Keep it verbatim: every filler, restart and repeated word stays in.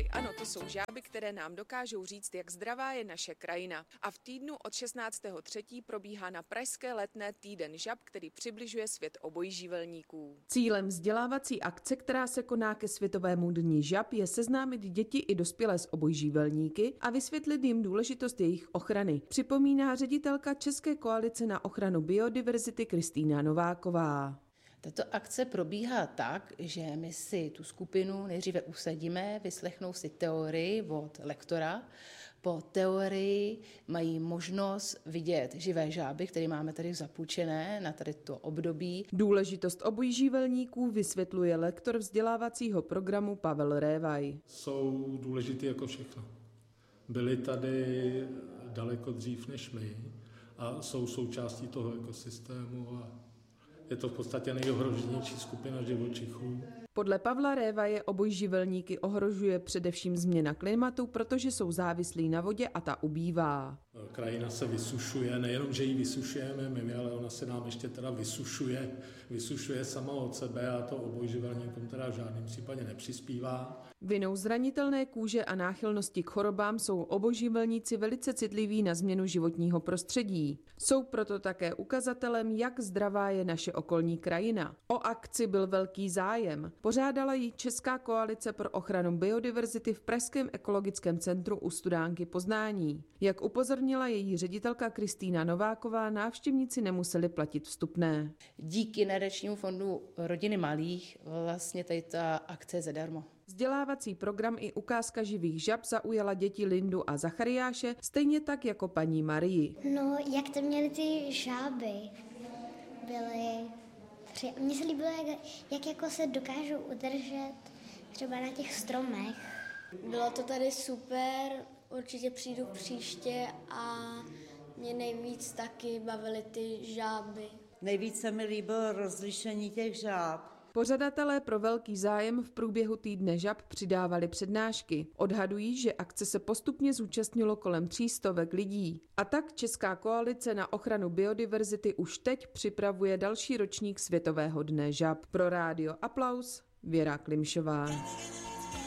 Ano, to jsou žáby, které nám dokážou říct, jak zdravá je naše krajina. A v týdnu od šestnáctého třetího probíhá na pražské Letné týden žab, který přibližuje svět obojživelníků. Cílem vzdělávací akce, která se koná ke Světovému dni žab, je seznámit děti i dospělé s obojživelníky a vysvětlit jim důležitost jejich ochrany, připomíná ředitelka České koalice na ochranu biodiverzity Kristýna Nováková. Tato akce probíhá tak, že my si tu skupinu nejdříve usadíme, vyslechnou si teorii od lektora. Po teorii mají možnost vidět živé žáby, které máme tady zapůjčené na tady to období. Důležitost obojživelníků vysvětluje lektor vzdělávacího programu Pavel Révaj. Jsou důležitý jako všechno. Byli tady daleko dřív než my a jsou součástí toho ekosystému a je to v podstatě nejohroženější skupina živočichů. Podle Pavla Révaje obojživelníky ohrožuje především změna klimatu, protože jsou závislí na vodě a ta ubývá. Krajina se vysušuje, nejenom, že ji vysušujeme my, ale ona se nám ještě teda vysušuje, vysušuje sama od sebe a to obojživelníkům teda v žádném případě nepřispívá. Vinou zranitelné kůže a náchylnosti k chorobám jsou obojživelníci velice citliví na změnu životního prostředí. Jsou proto také ukazatelem, jak zdravá je naše okolní krajina. O akci byl velký zájem. Pořádala ji Česká koalice pro ochranu biodiverzity v Pražském ekologickém centru u Studánky Poznání. Jak upozornila její ředitelka Kristýna Nováková, návštěvníci nemuseli platit vstupné. Díky nadačnímu fondu rodiny malých vlastně tady ta akce je zadarmo. Vzdělávací program i ukázka živých žab zaujala děti Lindu a Zachariáše, stejně tak jako paní Marii. No, jak to měly ty žáby? Byly... Mně se líbilo, jak, jak jako se dokážou udržet třeba na těch stromech. Bylo to tady super, určitě přijdu příště a mě nejvíc taky bavily ty žáby. Nejvíc se mi líbilo rozlišení těch žáb. Pořadatelé pro velký zájem v průběhu týdne žab přidávali přednášky. Odhadují, že akce se postupně zúčastnilo kolem tří stovek lidí. A tak Česká koalice na ochranu biodiverzity už teď připravuje další ročník Světového dne žab. Pro rádio Aplaus Věra Klimšová.